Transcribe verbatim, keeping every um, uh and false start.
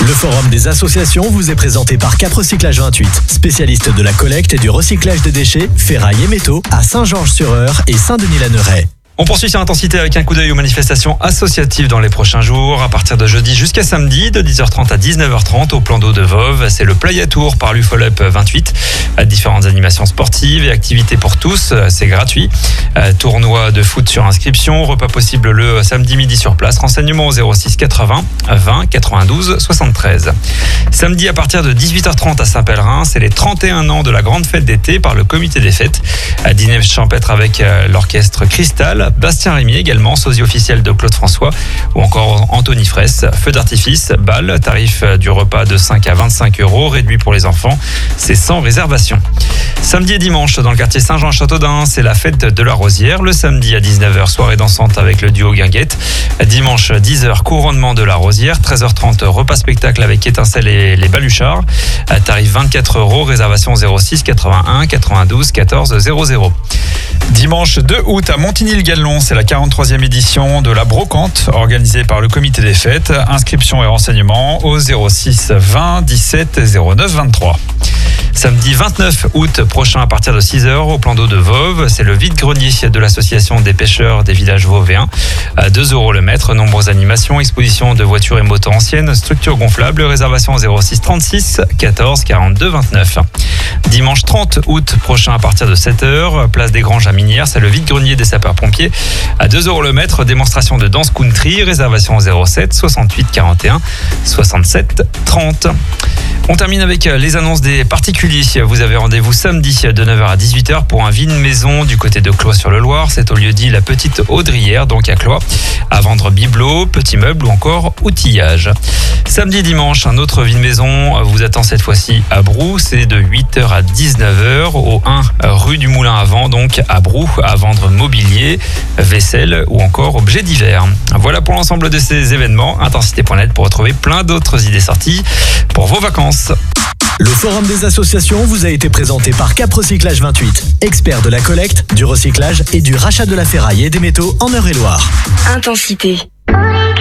Le forum des associations vous est présenté par Cap Recyclage vingt-huit, spécialiste de la collecte et du recyclage des déchets, ferraille et métaux à Saint-Georges-sur-Eure et Saint-Denis-la-Neuraie. On poursuit sur Intensité avec un coup d'œil aux manifestations associatives dans les prochains jours. À partir de jeudi jusqu'à samedi, de dix heures trente à dix-neuf heures trente, au plan d'eau de Voves. C'est le Playa Tour par l'U F O L U P vingt-huit. Différentes animations sportives et activités pour tous. C'est gratuit. Tournoi de foot sur inscription. Repas possible le samedi midi sur place. Renseignements au zéro six quatre-vingts vingt quatre-vingt-douze soixante-treize. Samedi à partir de dix-huit heures trente à Saint-Pèlerin, c'est les trente et un ans de la grande fête d'été par le comité des fêtes. Dîner champêtre avec l'orchestre Cristal. Bastien Rémy également, sosie officiel de Claude François, ou encore Anthony Fraisse. Feu d'artifice, bal, tarif du repas de cinq à vingt-cinq euros, réduit pour les enfants, c'est sans réservation. Samedi et dimanche, dans le quartier Saint-Jean-Châteaudun, c'est la fête de la Rosière. Le samedi à dix-neuf heures, soirée dansante avec le duo Guinguette. Dimanche, dix heures, couronnement de la Rosière. treize heures trente, repas spectacle avec étincelles et les baluchards. Tarif vingt-quatre euros, réservation zéro six quatre-vingt-un quatre-vingt-douze quatorze zéro zéro. Dimanche deux août à Montigny-le-Gallon, c'est la quarante-troisième édition de la Brocante organisée par le comité des fêtes. Inscription et renseignements au zéro six vingt dix-sept zéro neuf vingt-trois. Samedi vingt-neuf août prochain à partir de six heures au plan d'eau de Voves, c'est le vide-grenier de l'association des pêcheurs des villages vauvéens. À deux euros le mètre, nombreuses animations, expositions de voitures et motos anciennes, structures gonflables, réservation au zéro six trente-six quatorze quarante-deux vingt-neuf. Dimanche trente août prochain à partir de sept heures, place des Granges à Minières, c'est le vide-grenier des sapeurs-pompiers. À deux euros le mètre, démonstration de danse country, réservation au zéro sept soixante-huit quarante et un soixante-sept trente. On termine avec les annonces des particuliers. Vous avez rendez-vous samedi de neuf heures à dix-huit heures pour un vide-maison du côté de Cloix-sur-le-Loir. C'est au lieu-dit la Petite Audrière, donc à Cloix, à vendre bibelots, petits meubles ou encore outillage. Samedi et dimanche, un autre vide-maison vous attend cette fois-ci à Brou. C'est de huit heures à dix-neuf heures au un rue du Moulin à Vent, donc à Brou, à vendre mobilier, vaisselle ou encore objets divers. Voilà pour l'ensemble de ces événements. Intensité point net pour retrouver plein d'autres idées sorties pour vos vacances. Le forum des associations vous a été présenté par Cap Recyclage vingt-huit, expert de la collecte, du recyclage et du rachat de la ferraille et des métaux en Eure-et-Loire. Intensité.